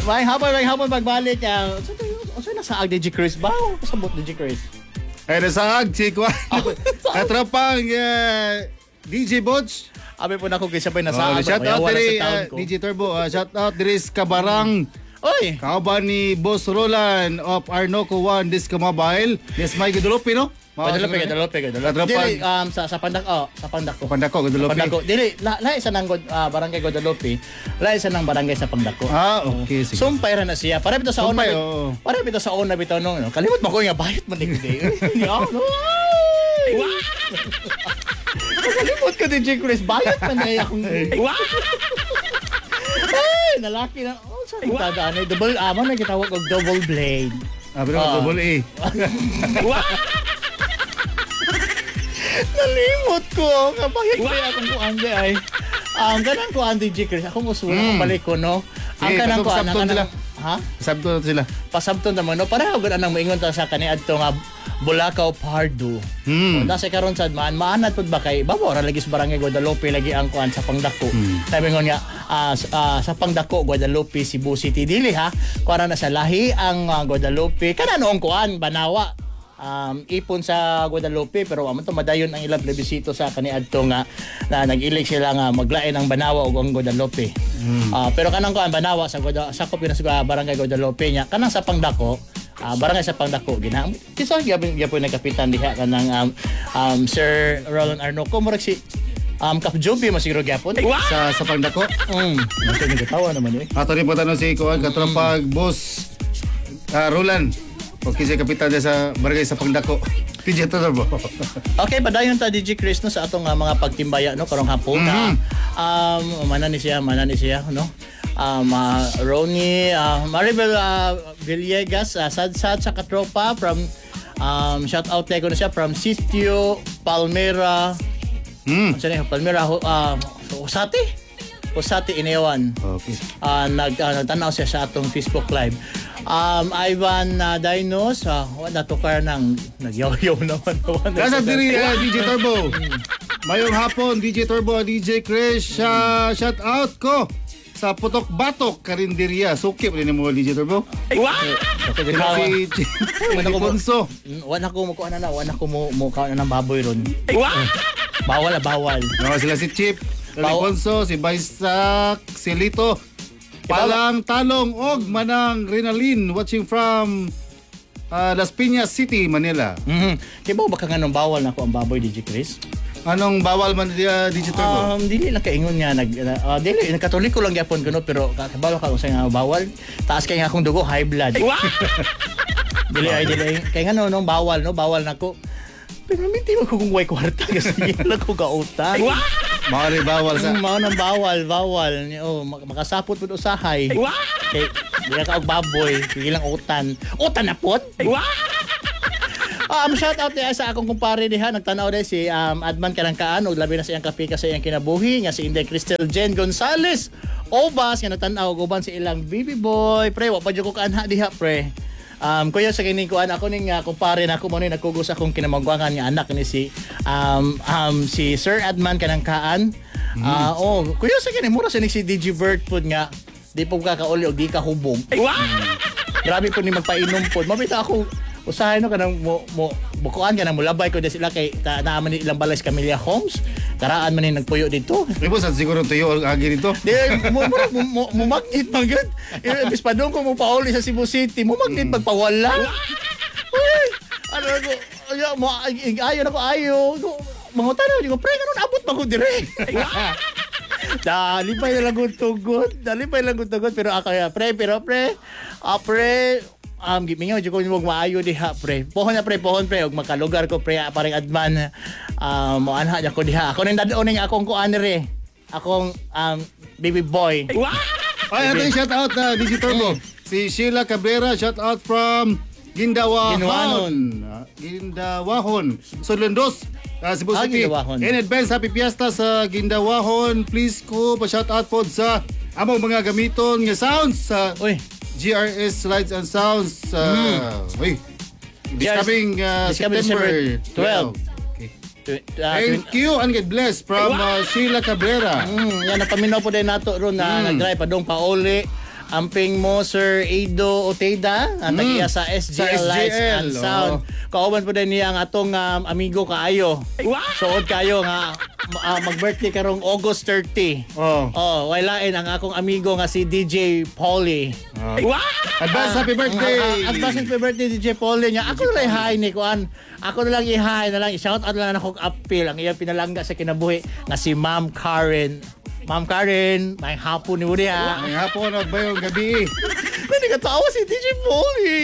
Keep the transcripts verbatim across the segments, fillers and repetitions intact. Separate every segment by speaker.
Speaker 1: May hapon, may hapon pagbalik. Uh, so, na sa D J Chris ba? O kasabot D J Chris?
Speaker 2: Ay, nasaag, si Kwan. Katrapang uh, D J Butch.
Speaker 1: Abi po na ako kasi sabay nasaag.
Speaker 2: Oh, shout out diri, uh, D J Turbo. Uh, shout out diri sa Kabarang.
Speaker 1: Oy!
Speaker 2: Kauban ni Boss Roland of Arnoco One Disco Mobile. Yes, may Guadalupe, no?
Speaker 1: Guadalupe, Guadalupe, Guadalupe. Dili, um, sa, sa Pandak, oh, sa Pandako.
Speaker 2: Pandako, Guadalupe.
Speaker 1: Pandako. Dili, la, la isa ng uh, barangay Guadalupe, la isa ng barangay sa Pandako.
Speaker 2: Ah, okay. Sige.
Speaker 1: Sumpay ra na siya. Para bito sa
Speaker 2: Sumpay,
Speaker 1: una.
Speaker 2: oo.
Speaker 1: Para bito sa una bito no. Kalimot mo ko nga bayot man ni day. Kalimot ko din Chris bayot man ay akong. Ay, nalaki na. Oh, sa tadaan ay double amo na gitawag og double blade.
Speaker 2: Ah, pero uh, double A.
Speaker 1: Nalimot ko. Kapagit ba akong kuan di ay. Ang ganang kuan D J Chris. Akong usulo mm. balik ko no. Ang kanang kuan ang kanang ha?
Speaker 2: Sabton sila.
Speaker 1: Pasabton naman no. Para gud anang moingon ta sa kani adto nga Bulacau Pardo.
Speaker 2: Hmm.
Speaker 1: Nasa karon sad man maanad pud ba kay babaw ra lagi sa barangay Guadalupe lagi ang kuan sa Pangdako. Hmm. Sabi ngon nga uh, uh, sa Pangdako Guadalupe Cebu City dili ha. Kuan na sa lahi ang uh, Guadalupe kana noong kuan Banawa. Um, ipon sa Guadalupe pero amo to madayon ang ilang plebisito sa kaniadto nga na nag-elect sila nga maglain ang Banawa ug ang Guadalupe. Mm. Uh, pero kanang kuan Banawa sa Guada, sakop yun sa barangay Guadalupe nya kanang sa Pangdako uh, barangay sa Pangdako gina. Kisa gyapon gyapon nagkapitan diha kanang um, um, Sir Roland Arnoco murag si um Kap Joby masiguro gyapon
Speaker 2: sa sa Pangdako.
Speaker 1: Mm. Mas nagatawa naman eh.
Speaker 2: Ato ni patanon si kuan katrapag mm. boss uh, Roland. Okay, si kapitan dia sa barangay sa Pangdako. D J Turbo.
Speaker 1: Okay, padayon ta D J Chris no sa atong uh, mga pagtimbaya no karong hapon mm-hmm. um mana ni siya, mana ni siya no. Um uh, Ronnie uh, Maribel uh, Villegas uh, sad-sad sa katropa from um shout out tayo na siya from Sitio Palmera. Mm. Ano niya Palmera uh, Usati? Usati Inewan. Okay. Uh, nag uh, nagtanaw siya sa atong Facebook live. Um, Ivan uh, Dinos, uh, wala to car ng nagyaw-yaw naman.
Speaker 2: Kasa diri uh, D J Turbo. Mayong hapon, D J Turbo, D J Chris, uh, shout out ko sa Putok Batok, Karinderia. Sukip rin mo D J Turbo.
Speaker 1: Wow!
Speaker 2: Si Ponso.
Speaker 1: Wala ko mo ko ano na, wala ko mo mo kaon ng baboy ron. Bawal ah, bawal.
Speaker 2: No, sila si Chip, si Ponso, si Baisak, si Lito. Palang Talong og Manang Rinalin watching from uh, Las Piñas City, Manila.
Speaker 1: Mhm. Kay ba baka nganong bawal nako ang baboy D J Chris?
Speaker 2: Anong bawal man dia D J Turbo?
Speaker 1: Um dili lang kaingon nga nag uh, dili nagkatoliko lang gyapon kuno pero kakabalo ka usay nga bawal. Taas kay nga akong dugo high blood. Dili ay dili kay nga no nung bawal no bawal nako. Pero minti mo kung way kwarta kasi lang ko kautang.
Speaker 2: Mari bawal sa.
Speaker 1: Mao nang bawal, bawal. Oh, makasapot pud usahay. Kay dili ka og baboy, ilang utan. Utan na pod. Um, shout out diha sa akong kumpare diha nagtanaw dai si um, Adman Kalangkaan og labi na sa iyang kapika sa iyang kinabuhi nga si Inday Cristel Jen Gonzales. Obas nga nagtanaw og uban si ilang baby boy. Pre, wa pa jud ko kaanha diha pre. Um, kuya sa kining kuan ako ning uh, kumpare nako mo ni nagkugos akong kinamangguangan nga anak ni si um, um si Sir Adman Kanangkaan. Mm. Uh, oh, kuya sa kining mura sa ni si D J Vert pud nga di pa ka kauli og di ka hubog. Mm. Grabe po ni magpainom pod. Mabita ako usahay no kanang mo mo bukuan kanang mulabay ko di sila kay ta, naaman ni ilang balay sa Camellia Homes. Karaan man ni nagpuyo dito.
Speaker 2: Ibo sa siguro tuyo agi dito.
Speaker 1: Di mo mo mo magnet man gud. Ibis pa doon ko mo pauli sa Cebu City. Mo magnet mm. magpawala. Uy, ano ko ayo mo ayo na ko ayo. Mangutan na ko pre kanon abot man ko dire. Dali pa lang gud tugod. Dali pa lang gud tugod pero ako ya pre pero pre. Ah pre um gimingaw jud ko mo maayo diha pre. Pohon na pre pohon pre og makalugar ko pre paring Adman. Um mo anha ko diha. Ako ning dadon ning akong kuan dire. Akong um baby boy.
Speaker 2: Ay ato shout out na D J Turbo. Si Sheila Cabrera shout out from Gindawahon. Gindawahon. Solondos. Uh, Cebu City. In advance happy fiesta sa Gindawahon. Please ko pa shout out pod sa among mga gamiton nga sounds sa uh, G R S Lights and Sounds uh, mm. Uy, this coming uh, September twelfth. Okay. Uh, Thank you and God bless from uh, Sheila Cabrera.
Speaker 1: Mm, yan napaminaw po din nato ron na mm. nag-drive pa dong pauli. Amping mo Sir Edo Oteda, ang
Speaker 2: Mm.
Speaker 1: tagiya sa S G L,
Speaker 2: Sa S G L,
Speaker 1: Lights and Sound. Kauban po din niya ang atong um, amigo kaayo. Suod kayo nga uh, mag-birthday karong August thirty.
Speaker 2: Oh.
Speaker 1: Oh, walain ang akong amigo nga si D J Polly.
Speaker 2: Oh. Advance happy birthday.
Speaker 1: Uh, uh, advance happy birthday D J Polly niya. Ako na lang i-hi ni kuan. Ako na lang i-hi na lang i-shout out lang akong appeal ang iyang pinalangga sa kinabuhi nga si Ma'am Karen. Ma'am Karen, may hapon ni mo diha.
Speaker 2: May hapon o ba yung gabi?
Speaker 1: Hindi ka tawa si D J Polly.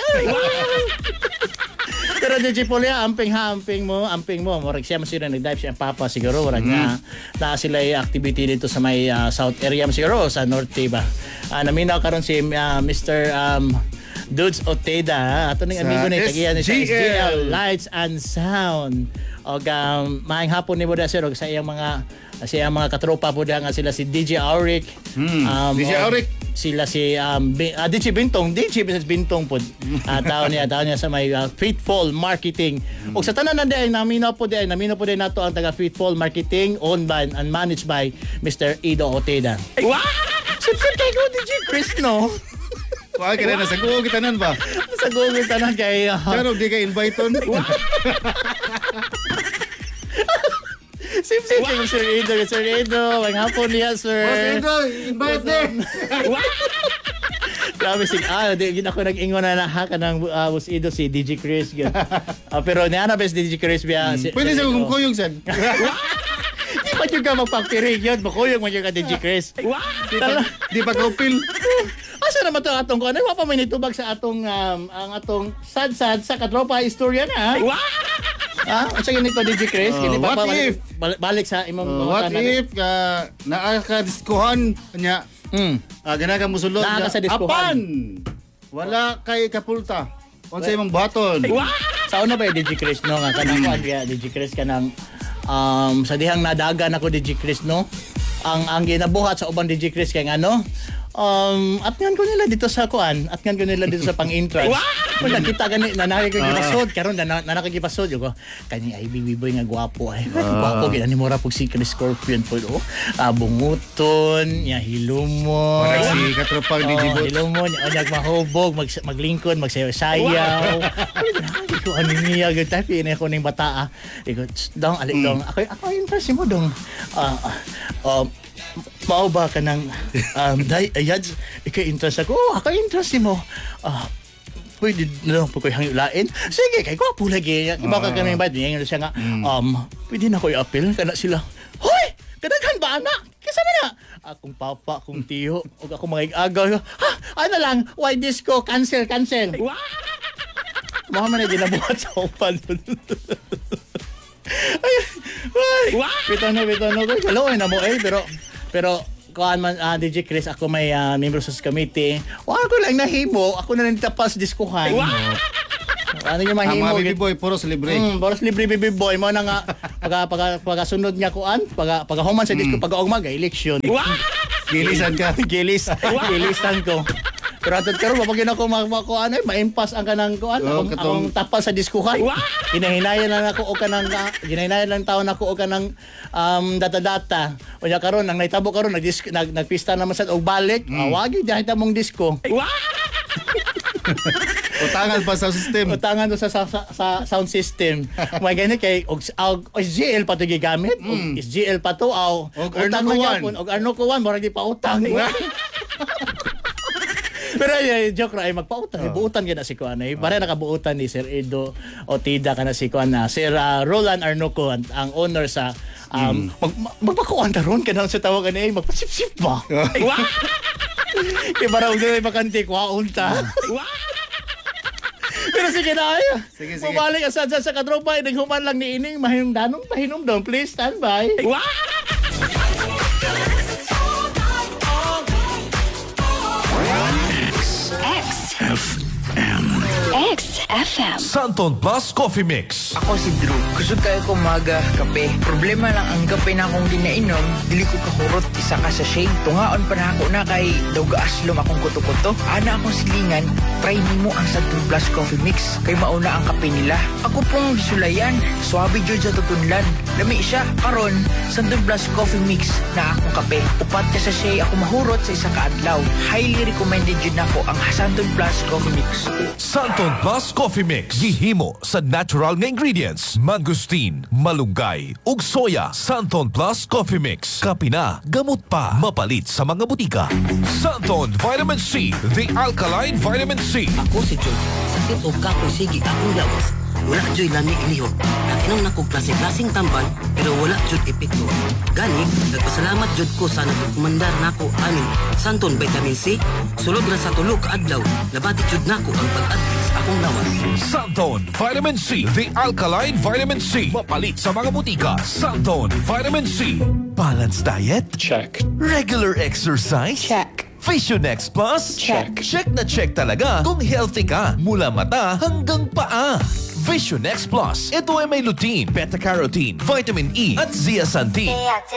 Speaker 1: Pero D J Polly, amping ha, amping mo, amping mo. Morag siya masira nag-dive siya ang papa siguro. Morag nga, na sila yung activity dito sa may uh, south area siguro, sa norte ba. Uh, naminaw karon si uh, Mister Um, Dudes Oteda, ha? Ato ng amigo ni tagiyan ni sa S G L Lights and Sound. Og um, maayong hapon ni mo da sir, og sa iyang mga sa iyang mga katropa po da nga sila si D J Auric.
Speaker 2: Hmm.
Speaker 1: Um,
Speaker 2: D J
Speaker 1: og
Speaker 2: Auric.
Speaker 1: Sila si um, B- uh, D J Bintong, D J Business Bintong po. Uh, tao niya, tao niya sa may uh, Faithful Marketing. Og sa tanan na di naminaw po di naminaw po din nato ang taga Faithful Marketing, owned by and managed by Mister Edo Oteda. Wow! Sip-sip kay ko D J Chris, no?
Speaker 2: Wala ka na, nasa guho kita nun ba?
Speaker 1: Sa Google tanan kay... Uh,
Speaker 2: Pero di ka invite on.
Speaker 1: Sip-sip kay Sir Edo, Sir Edo. May hapon niya, sir.
Speaker 2: Boss Edo, invite din.
Speaker 1: Grabe sig ah di gid ako nag-ingon na na ha kanang uh, Boss Edo si D J Chris gyud. Uh, pero niya na bes D J Chris biya.
Speaker 2: Hmm.
Speaker 1: Si,
Speaker 2: Pwede
Speaker 1: si
Speaker 2: sa
Speaker 1: Edo.
Speaker 2: kung kuyog sad.
Speaker 1: Di pa jud ka magpagpirig yun. Bakuyog man jud ka D J Chris.
Speaker 2: Di pa, di pa kaupil.
Speaker 1: Asa naman to atong ko? Ano wa pa may nitubag sa atong um, ang atong sad-sad sa katropa istorya na. Ah, unsa gini ko D J Chris?
Speaker 2: Oh,
Speaker 1: Kini pa
Speaker 2: what
Speaker 1: pa balik,
Speaker 2: if?
Speaker 1: balik, balik sa imong
Speaker 2: Uh, what
Speaker 1: mga
Speaker 2: if ka naa ka diskuhan nya
Speaker 1: Mm.
Speaker 2: ah, gana ka musulod
Speaker 1: Naa ka sa diskuhan.
Speaker 2: apan wala kay kapulta unsa imong baton.
Speaker 1: Sa una ba yung D J Chris no nga kanang kuan biya D J Chris kanang um sa dihang nadagan ako D J Chris no. Ang ang ginabuhat sa ubang D J Chris kay ano um atngan ko nila dito sa kuan, atngan ko nila dito sa pang-entrance. Kung nakita gani na nakikipasod karon na na nakikipasod ko. Kani ay bibi boy nga gwapo ay. Gwapo gid ani mura pug si Chris Scorpion po do. Ah, bunguton, ya hilumon.
Speaker 2: Para si katropang D J
Speaker 1: Oh,
Speaker 2: Bot.
Speaker 1: hilumon, ya mahubog, mag maglingkod, magsayaw-sayaw. Ay, ko ano niya gud tapi na ko ning bata ah. Iko dong alik dong. Ako ako interest mo dong. Ah ah, um mao ba ka ng um, day, ayad, ika-interest ako. Oh, aka-interest mo. Ah, pwede na lang po ko hangulain. Sige, kay ko po lagi. Iba ka kami ba? Ngayon siya nga, um, pwede na ko i-appeal. Kana sila, hoy! Kadaghan ba, anak? Kasama na? Akong papa, akong tiyo, o akong mga ig-agaw. Ha? Ano lang? Why disco? Cancel, cancel. Mga man na ginabuhat sa upan. Ay, ay. Bitaw na, bitaw na. Kaloy na mo eh, pero, pero, kuan man uh, D J Chris, ako may uh, member sa committee. Wa ako lang nahimo, ako na lang tapas diskuhan. Ano yung
Speaker 2: Ang
Speaker 1: mahimo?
Speaker 2: mga baby boy puro sa libre.
Speaker 1: Mm, boros libre baby boy mo na nga pag pag pagasunod nga kuan, pag pag human sa disco pag ugma election.
Speaker 2: Gilisan ka.
Speaker 1: Gilis, gilisan ko. Pero atod karon mapagin ako makuan ay maimpas ang kanang kuan,
Speaker 2: Oh,
Speaker 1: akong,
Speaker 2: katong-
Speaker 1: akong tapal sa diskuhan. Hinahinayan lang ako o kanang uh, hinahinayan lang taon ako o kanang um, data-data. Unya karon ang naitabo karon nag nag nagpista naman sa og balik. Mm. Awagi dahil tamong disco.
Speaker 2: Utangan pa sa system.
Speaker 1: Utangan do sa, sa, sa, sa sound system. May gani kay og, og, og S G L pa to gigamit. Mm. Og S G L pa to aw.
Speaker 2: Og Arno Kuwan.
Speaker 1: Og Arno Kuwan murag di pa utang. Pero ay, joke ra ay magpautang, oh. Buutan gyud na si Kuan ay. Para nakabuutan ni Sir Edo Otida kana si Kuan na Sir uh, Roland Arnoco ang owner sa um mm. mag, magpakuan karon kanang sa tawag ani magpasip-sip ba. Kay para ug dili makanti kwaon ta. Pero sige na ay.
Speaker 2: Sige, sige.
Speaker 1: Mabalik asad sa katropa naghuman lang ni ining mahinumdanong pahinom daw. Please stand by.
Speaker 3: X F M.
Speaker 4: Santon Plus Coffee Mix.
Speaker 5: Ako si Drew. Kusog kayo ko maga kape. Problema lang ang kape na akong ginainom, dili ko kahurot isa ka sachet. Tungaon pa na ako na kay dawgaaslom akong kuto-kuto. Ana akong silingan, try nimo ang Santon Plus Coffee Mix. Kay mauna ang kape nila. Ako pong sulayan, swabe jud sa tutunlan. Lami siya, karon Santon Plus Coffee Mix na akong kape. Upat ka sachet ako mahurot sa isa ka adlaw. Highly recommended jud nako ang Santon Plus Coffee Mix.
Speaker 4: Santon Plus Coffee Mix. Gihimo sa natural nga ingredients. Mangustin, malunggay, ug soya. Santon Plus Coffee Mix. Kape na, gamot pa, mapalit sa mga butika. Santon Vitamin C, the alkaline vitamin C.
Speaker 6: Ako si George. Sakit o kapoy sige akong lawas. Wala joy lami inihok. Nakinom na ko klase-klaseng tambal pero wala jud epekto. Gani, nagpasalamat jud ko sa nagkumandar nako aning Santon Vitamin C. Sulod ra sa tulo ka adlaw, labati jud nako ang pag-advance sa akong lawas.
Speaker 4: Santon Vitamin C, the alkaline vitamin C. Mapalit sa mga butika. Santon Vitamin C. Balanced diet?
Speaker 7: Check.
Speaker 4: Regular exercise?
Speaker 3: Check.
Speaker 4: Visionex Plus?
Speaker 3: Check.
Speaker 4: Check na check talaga kung healthy ka mula mata hanggang paa. Visionex Plus. Ito ay may lutein, beta-carotene, vitamin E at zeaxanthin.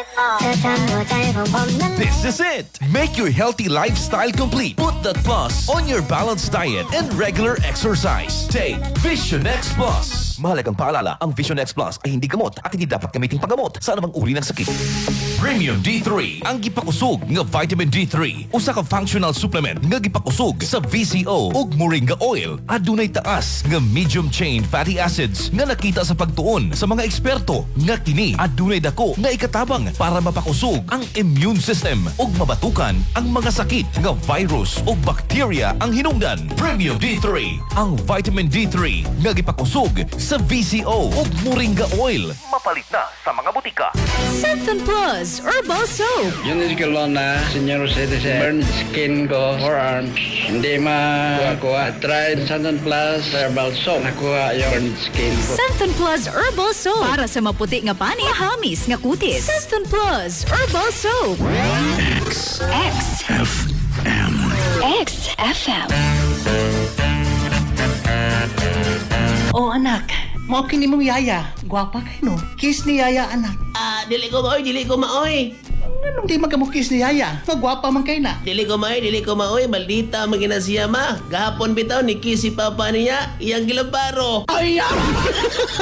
Speaker 4: This is it. Make your healthy lifestyle complete. Put that plus on your balanced diet and regular exercise. Take Visionex Plus. Mahalagang paalala, ang Visionex Plus ay hindi gamot at hindi dapat gamiting paggamot sa anumang uri ng sakit. Premium D three, ang gipakusog nga vitamin D three. Usa ka functional supplement nga gipakusog sa V C O ug moringa oil. Adunay taas nga medium chain fatty acids nga nakita sa pagtuon sa mga eksperto nga kini adunay dako nga ikatabang para mapakusog ang immune system ug mabatukan ang mga sakit nga virus ug bacteria ang hinungdan. Premium D three, ang vitamin D three nga gipakusog sa V C O ug moringa oil. Mapalit na sa mga butika.
Speaker 3: Santon Plus Herbal Soap.
Speaker 7: Yun ko lang na senior citizen. Burn skin ko, forearms. Hindi ma-kuha. Try Santon Plus Herbal Soap. Nakuha yung burn skin ko.
Speaker 3: Santon Plus Herbal Soap. Para sa maputi nga pani, mahamis nga kutis. Santon Plus Herbal Soap. X. X. F M. X F M.
Speaker 8: Oh anak, mao kini mong yaya. Gwapa kay no. Kiss ni yaya anak.
Speaker 9: Ah, dili ko maoy, dili ko maoy.
Speaker 8: Anong di magkamukis ni yaya? Magwapa man kay na.
Speaker 9: Dili ko maoy, dili ko maoy, maldita magina siya ma. Gahapon bitaw ni kiss si papa niya, iyang gilabaro.
Speaker 8: Ay,